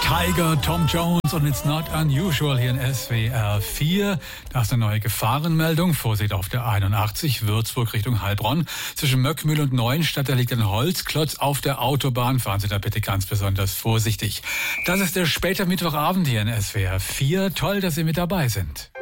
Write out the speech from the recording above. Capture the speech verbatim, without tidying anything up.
Tiger, Tom Jones und It's Not Unusual hier in S W R vier. Da ist eine neue Gefahrenmeldung. Vorsicht auf der einundachtzig, Würzburg Richtung Heilbronn. Zwischen Möckmühl und Neuenstadt, da liegt ein Holzklotz auf der Autobahn. Fahren Sie da bitte ganz besonders vorsichtig. Das ist der späte Mittwochabend hier in S W R vier. Toll, dass Sie mit dabei sind.